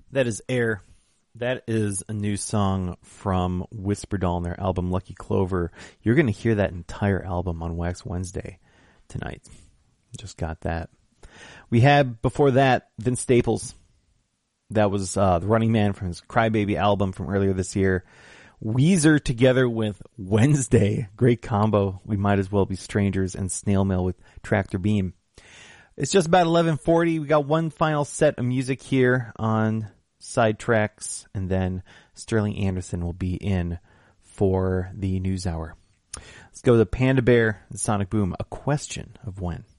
That is Air. That is a new song from Whisperdoll on their album Lucky Clover. You're going to hear that entire album on Wax Wednesday tonight. Just got that. We had, before that, Vince Staples. That was The Running Man from his Crybaby album from earlier this year. Weezer together with Wednesday. Great combo. We Might As Well Be Strangers, and Snail Mail with Tractor Beam. It's just about 11:40. We got one final set of music here on Sidetracks, and then Sterling Anderson will be in for the news hour. Let's go to Panda Bear and Sonic Boom. A Question of When.